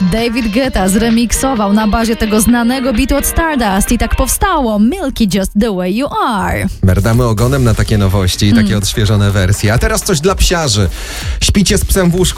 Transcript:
David Guetta zremiksował na bazie tego znanego beatu od Stardust i tak powstało Milky Just The Way You Are. Merdamy ogonem na takie nowości i takie odświeżone wersje. A teraz coś dla psiarzy. Śpicie z psem w łóżku?